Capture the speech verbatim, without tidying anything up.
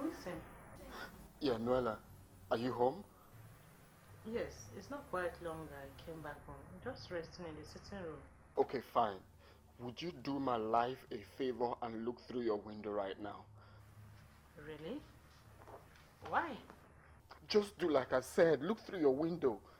Listen. Yeah, Noella, are you home? Yes, it's not quite long I came back home. I'm just resting in the sitting room. Okay, fine. Would you do my life a favor and look through your window right now? Really? Why? Just do like I said, look through your window.